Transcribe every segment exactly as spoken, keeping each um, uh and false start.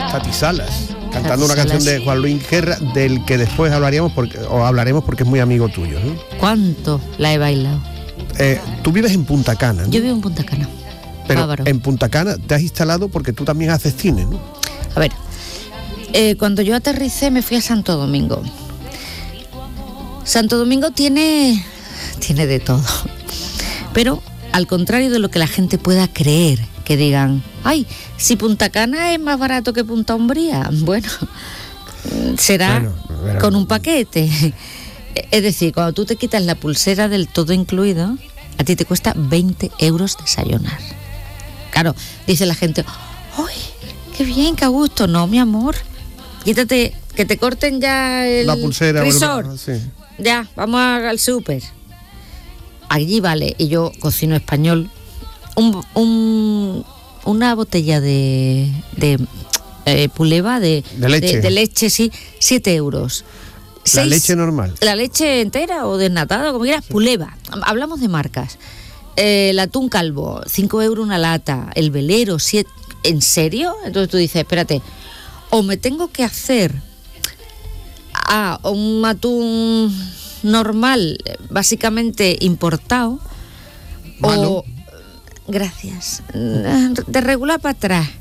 Tati Salas, cantando Tati una canción Salas. de Juan Luis Guerra, del que después hablaríamos porque, o hablaremos porque es muy amigo tuyo, ¿no? ¿Cuánto la he bailado? Eh, tú vives en Punta Cana, ¿no? Yo vivo en Punta Cana. Pero Bávaro. en Punta Cana te has instalado porque tú también haces cine, ¿no? A ver, eh, cuando yo aterricé me fui a Santo Domingo. Santo Domingo tiene, tiene de todo. Pero al contrario de lo que la gente pueda creer, que digan, ay, si Punta Cana es más barato que Punta Umbría, bueno, será Bueno, pero- con un paquete. Es decir, cuando tú te quitas la pulsera del todo incluido, a ti te cuesta veinte euros desayunar. Claro, dice la gente, ¡ay, qué bien, qué a gusto! No, mi amor, quítate, que te corten ya el La pulsera. resort. bueno, sí. Ya, vamos al súper. Allí vale, y yo cocino español, un, un, una botella de, de eh, puleva, de, De leche. de, de leche, sí, siete euros. La Seis- leche normal. La leche entera o desnatada, como quieras, puleva. Hablamos de marcas. Eh, el atún calvo, cinco euros una lata. El velero, siete. ¿En serio? Entonces tú dices, espérate, o me tengo que hacer a un atún normal, básicamente importado, Malo. o gracias, de regular para atrás.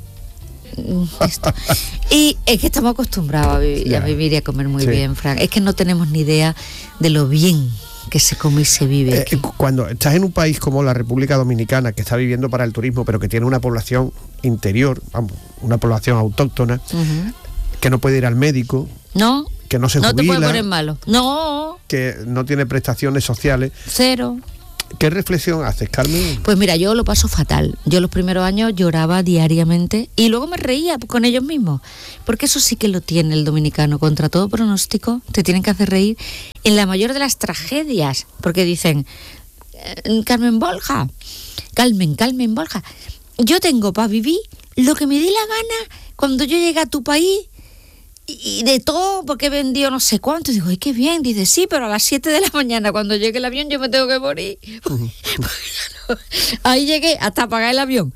Esto. Y es que estamos acostumbrados a vivir, Ya. a vivir y a comer muy Sí. bien, Frank. Es que no tenemos ni idea de lo bien que se come y se vive Eh, aquí. cu- cuando estás en un país como la República Dominicana, que está viviendo para el turismo, pero que tiene una población interior, vamos, una población autóctona, Ujú. que no puede ir al médico, No, que no se no te puedes jubila, poner malo. No, que no tiene prestaciones sociales. cero. ¿Qué reflexión haces, Carmen? Pues mira, yo lo paso fatal. Yo los primeros años lloraba diariamente y luego me reía con ellos mismos. Porque eso sí que lo tiene el dominicano. Contra todo pronóstico, te tienen que hacer reír en la mayor de las tragedias. Porque dicen, eh, Carmen Borja, Carmen, Carmen Borja, yo tengo para vivir lo que me dé la gana cuando yo llegue a tu país. Y de todo, porque he vendido no sé cuánto. Y digo, ay, qué bien. Dice, sí, pero a las siete de la mañana, cuando llegue el avión, yo me tengo que morir. Porque no- Ahí llegué hasta pagar el avión.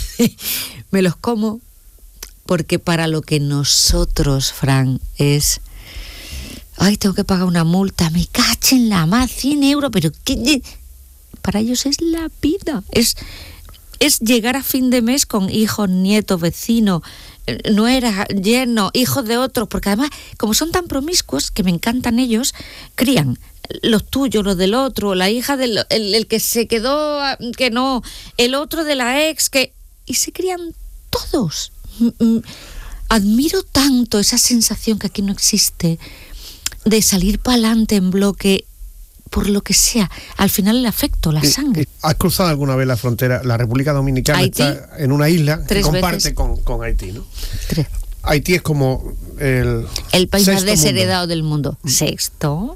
Me los como porque para lo que nosotros, Fran, es... Ay, tengo que pagar una multa, me cachen la más, cien euros, pero ¿qué? Para ellos es la vida. Es, es llegar a fin de mes con hijos, nietos, vecinos, nueras, yernos, hijos de otros, porque además, como son tan promiscuos, que me encantan ellos, crían los tuyos, los del otro, la hija del el, el que se quedó, que no, el otro de la ex, que y se crían todos. Admiro tanto esa sensación que aquí no existe, de salir para adelante en bloque, por lo que sea, al final el afecto, la sangre. ¿Has cruzado alguna vez la frontera? La República Dominicana Haití, está en una isla que tres comparte veces. con, con Haití, ¿no? Tres. Haití es como el... El país más sexto mundo. desheredado del mundo. Sexto.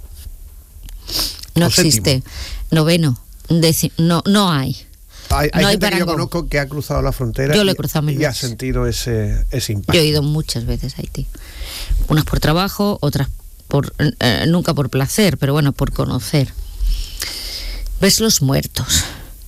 No O existe. Noveno. Décimo. No, no hay. Hay, hay No hay gente que yo parangón. conozco que ha cruzado la frontera Yo lo he y- cruzado mil y ha veces. sentido ese, ese impacto. Yo he ido muchas veces a Haití. Unas por trabajo, otras por eh, nunca por placer, pero bueno, por conocer. Ves los muertos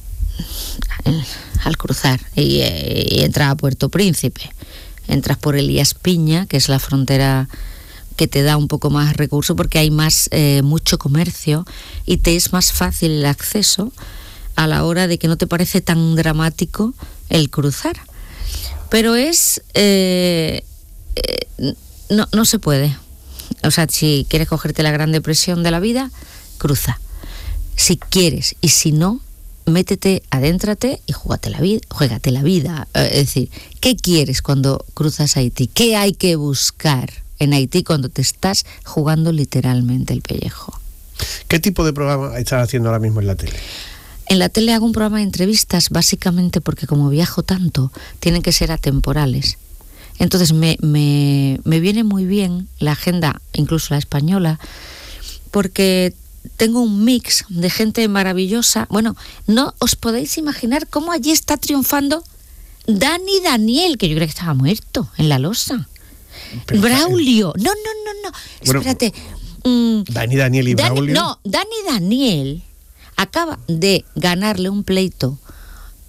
eh, al cruzar y, eh, y entras a Puerto Príncipe. Entras por Elías Piña, que es la frontera que te da un poco más recursos porque hay más eh, mucho comercio y te es más fácil el acceso a la hora de que no te parece tan dramático el cruzar. Pero es... Eh, eh, no, no se puede. O sea, si quieres cogerte la gran depresión de la vida, cruza. Si quieres, y si no, métete, adéntrate y júgate la vida, juégate la vida. Es decir, ¿qué quieres cuando cruzas Haití? ¿Qué hay que buscar en Haití cuando te estás jugando literalmente el pellejo? ¿Qué tipo de programa estás haciendo ahora mismo en la tele? En la tele hago un programa de entrevistas, básicamente porque como viajo tanto, tienen que ser atemporales. Entonces me, me, me viene muy bien la agenda, incluso la española, porque tengo un mix de gente maravillosa. Bueno, no os podéis imaginar cómo allí está triunfando Dani Daniel, que yo creo que estaba muerto en la losa. Pero, Braulio. No, no, no, no. Bueno, Espérate. Mm, Dani Daniel y Dani- Braulio. no, Dani Daniel acaba de ganarle un pleito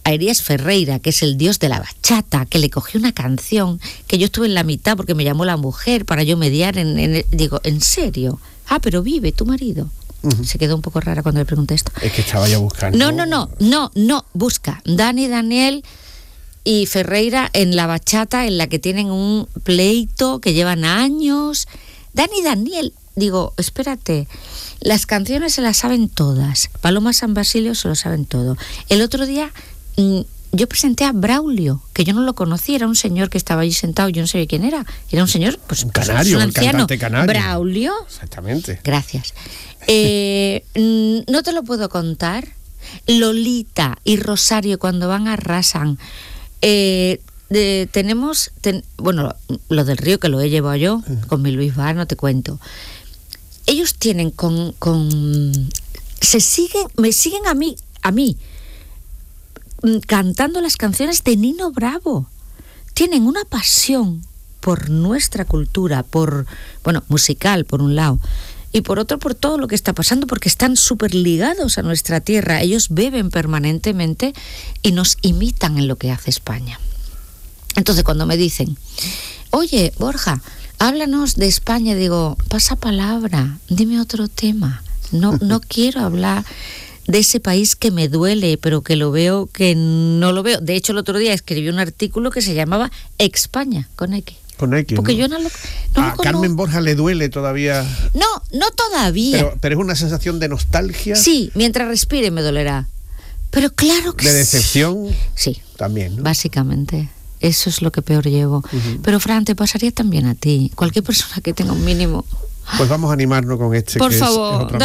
a Elías Ferreira, que es el dios de la bachata, que le cogió una canción que yo estuve en la mitad porque me llamó la mujer para yo mediar en, en digo, ¿en serio? Ah, pero vive tu marido. Uh-huh. Se quedó un poco rara cuando le pregunté esto. Es que estaba ya buscando. No, no, no, no, no, busca Dani Daniel y Ferreira en la bachata, en la que tienen un pleito que llevan años. Dani Daniel, digo, espérate, las canciones se las saben todas. Paloma San Basilio se lo saben todo. El otro día mmm, yo presenté a Braulio, que yo no lo conocía, era un señor que estaba allí sentado, yo no sabía quién era. Era un señor, pues un canario, un el anciano. cantante canario. Braulio. Exactamente. Gracias. Eh, no te lo puedo contar. Lolita y Rosario cuando van arrasan. Eh, de, tenemos, ten, bueno, lo del Río que lo he llevado yo, uh-huh. con mi Luis Bar, no te cuento. Ellos tienen con, con, se siguen, me siguen a mí, a mí, cantando las canciones de Nino Bravo. Tienen una pasión por nuestra cultura, por, bueno, musical por un lado, y por otro por todo lo que está pasando, porque están súper ligados a nuestra tierra. Ellos beben permanentemente y nos imitan en lo que hace España. Entonces cuando me dicen, oye, Borja, háblanos de España, digo, pasa palabra, dime otro tema. No, no quiero hablar de ese país que me duele, pero que lo veo, que no lo veo. De hecho, el otro día escribí un artículo que se llamaba España, con X. Con X, porque ¿no? yo no lo... No a lo Carmen Borja le duele todavía. No, no todavía. Pero, pero es una sensación de nostalgia. Sí, mientras respire me dolerá. Pero claro que de decepción. Sí. También, ¿no? Básicamente. Eso es lo que peor llevo. Uh-huh. Pero Fran, te pasaría también a ti. Cualquier persona que tenga un mínimo. Pues vamos a animarnos con este. Por que favor, es, es otra